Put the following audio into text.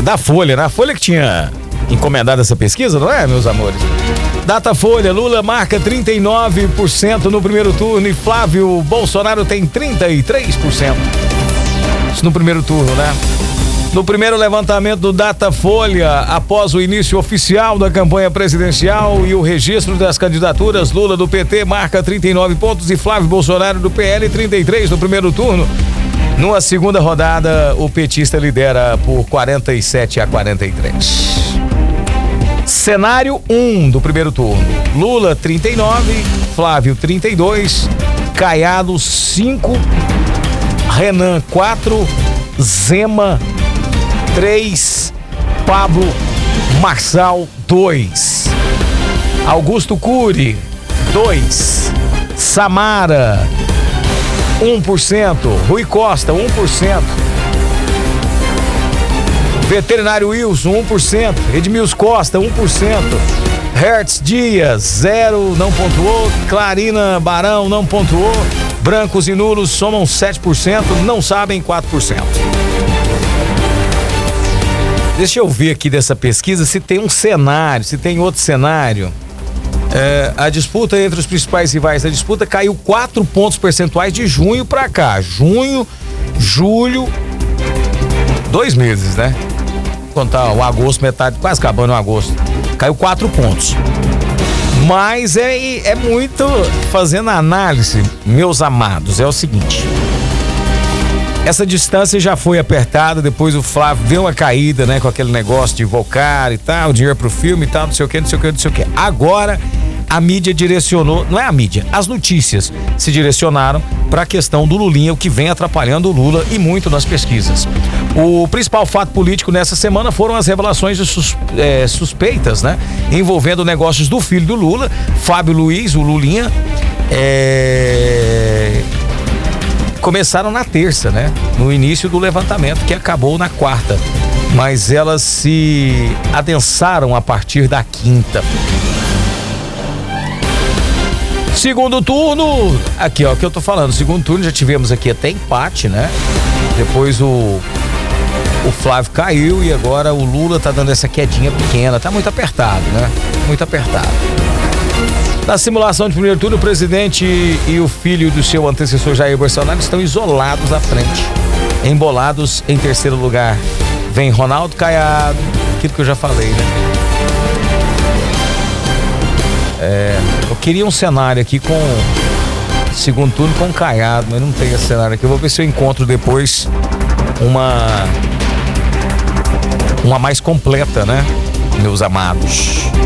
da Folha, né? A Folha que tinha encomendado essa pesquisa, não é, meus amores? Datafolha, Lula marca 39% no primeiro turno e Flávio Bolsonaro tem 33%. Isso no primeiro turno, né? No primeiro levantamento do Datafolha, após o início oficial da campanha presidencial e o registro das candidaturas, Lula do PT marca 39 pontos e Flávio Bolsonaro do PL 33 no primeiro turno. Numa segunda rodada, o petista lidera por 47-43. Cenário 1 do primeiro turno. Lula 39, Flávio 32, Caiado 5, Renan 4, Zema 3, Pablo Marçal 2, Augusto Cury 2, Samara 1%, Rui Costa 1%, Veterinário Wilson 1%, Edmilson Costa 1%, Hertz Dias 0, não pontuou, Clarina Barão não pontuou, brancos e nulos somam 7%, não sabem 4%. Deixa eu ver aqui dessa pesquisa se tem um cenário, se tem outro cenário. A disputa entre os principais rivais da disputa caiu 4 pontos percentuais de junho pra cá. Junho, julho, 2 meses, né? Contar o agosto, metade, quase acabando o agosto. Caiu 4 pontos. Mas é muito, fazendo análise, meus amados, é o seguinte. Essa distância já foi apertada, depois o Flávio deu uma caída, né? Com aquele negócio de Volcar e tal, dinheiro pro filme e tal, não sei o que. Agora, a mídia direcionou, não é a mídia, as notícias se direcionaram para a questão do Lulinha, o que vem atrapalhando o Lula e muito nas pesquisas. O principal fato político nessa semana foram as revelações de suspeitas, né? Envolvendo negócios do filho do Lula, Fábio Luiz, o Lulinha, começaram na terça, né? No início do levantamento, que acabou na quarta. Mas elas se adensaram a partir da quinta. Segundo turno, aqui ó, o que eu tô falando, segundo turno já tivemos aqui até empate, né? Depois o Flávio caiu e agora o Lula tá dando essa quedinha pequena, tá muito apertado, né? Muito apertado. Na simulação de primeiro turno, o presidente e o filho do seu antecessor Jair Bolsonaro estão isolados à frente. Embolados em terceiro lugar vem Ronaldo Caiado, aquilo que eu já falei, né? Eu queria um cenário aqui com segundo turno com Caiado, mas não tem esse cenário aqui. Eu vou ver se eu encontro depois uma mais completa, né, meus amados?